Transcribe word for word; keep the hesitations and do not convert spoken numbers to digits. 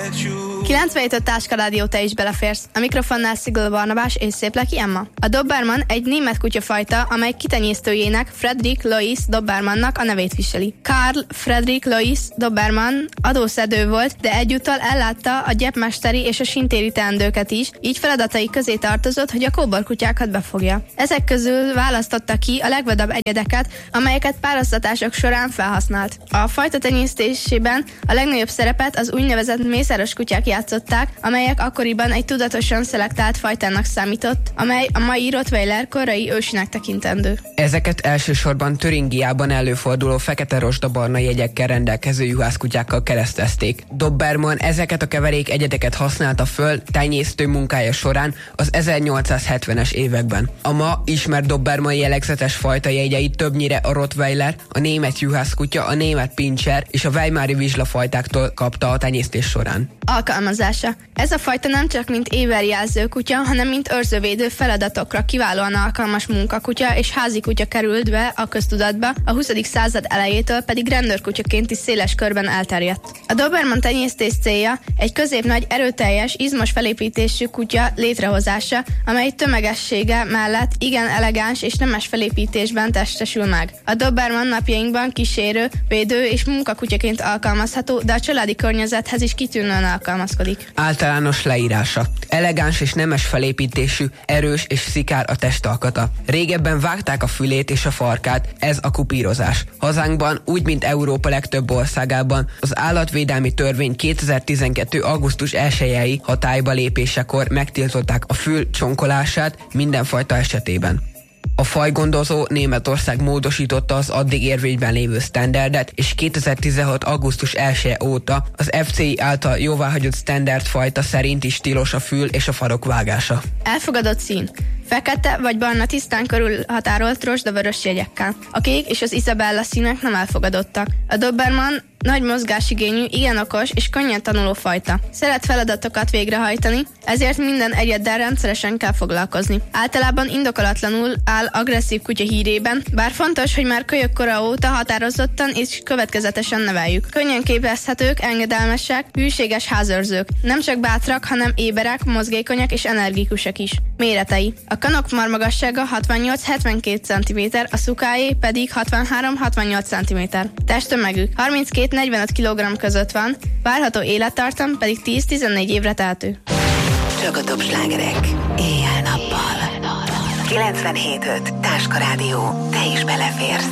kilencvenhét Táska Rádió, te is beleférsz. A mikrofonnál Szigol Barnabás és Szépleki Emma. A Doberman egy német kutyafajta, amely kitenyésztőjének, Frederick Louis Dobermannak a nevét viseli. Karl Frederick Louis Doberman adószedő volt, de egyúttal ellátta a gyepmesteri és a sintéri teendőket is, így feladatai közé tartozott, hogy a kóborkutyákat befogja. Ezek közül választotta ki a legvadabb egyedeket, amelyeket páraztatások során felhasznált. A fajta tenyésztésében a legnagyobb szerepet az úgynevezett mészáros kutyák játszották, amelyek akkoriban egy tudatosan szelektált fajtának számított, amely a mai Rottweiler korai ősinek tekintendő. Ezeket elsősorban Türingiában előforduló fekete rozsdabarna jegyekkel rendelkező juhászkutyákkal keresztezték. Doberman ezeket a keverék egyedeket használta föl tenyésztő munkája során az ezernyolcszázhetvenes években. A ma ismert Doberman jellegzetes fajta jegyeit többnyire a Rottweiler, a német juhászkutya, a német pinscher és a weimari vizslafajtáktól kapta a tenyésztés során. Alkalmazása. Ez a fajta nem csak mint éverjelző kutya, hanem mint őrzővédő feladatokra kiválóan alkalmas munkakutya és házi kutya került be a köztudatba, a huszadik század elejétől pedig rendőrkutyaként is széles körben elterjedt. A Doberman tenyésztés célja egy középnagy, erőteljes, izmos felépítésű kutya létrehozása, amely tömegessége mellett igen elegáns és nemes felépítésben testesül meg. A Doberman napjainkban kísérő, védő és munkakutyaként alkalmazható, de a családi környezethez is kitűnően alkalmazkodik. Általános leírása. Elegáns és nemes felépítésű, erős és szikár a testalkata. Régebben vágták a fülét és a farkát, ez a kupírozás. Hazánkban, úgy mint Európa legtöbb országában, az állatvédelmi törvény kétezer-tizenkettő. augusztus elsejei hatályba lépésekor megtiltották a fül csonkolását mindenfajta esetében. A fajgondozó Németország módosította az addig érvényben lévő standardet, és kétezer-tizenhat. augusztus elseje óta az ef cé i által jóváhagyott standard fajta szerint is tilos a fül és a farok vágása. Elfogadott szín. Fekete vagy barna tisztán körülhatárolt rozsdavörös jegyekkel. A kék és az Isabella színek nem elfogadottak. A Doberman nagy mozgásigényű, igen okos és könnyen tanuló fajta. Szeret feladatokat végrehajtani, ezért minden egyeddel rendszeresen kell foglalkozni. Általában indokolatlanul áll agresszív kutya hírében, bár fontos, hogy már kölyökkora óta határozottan és következetesen neveljük. Könnyen képezhetők, engedelmesek, hűséges házőrzők. Nem csak bátrak, hanem éberek, mozgékonyak és energikusak is. Méretei. A kanok marmagassága hatvannyolc-hetvenkét centiméter, a szukáé pedig hatvanhárom-hatvannyolc centiméter. Testtömegük harminckét-negyvenöt kilogramm között van, várható élettartam pedig tíz-tizennégy évre tehető. Csak a top slágerek, éjjel-nappal. kilencvenhét öt Táska Rádió, te is beleférsz.